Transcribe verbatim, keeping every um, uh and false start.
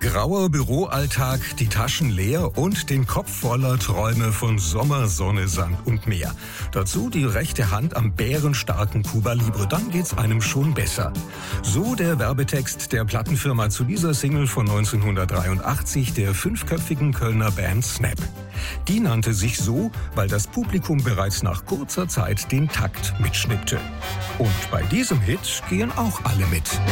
Grauer Büroalltag, die Taschen leer und den Kopf voller Träume von Sommer, Sonne, Sand und Meer. Dazu die rechte Hand am bärenstarken Cuba Libre, dann geht's einem schon besser. So der Werbetext der Plattenfirma zu dieser Single von neunzehnhundertdreiundachtzig der fünfköpfigen Kölner Band Snap. Die nannte sich so, weil das Publikum bereits nach kurzer Zeit den Takt mitschnippte. Und bei diesem Hit gehen auch alle mit.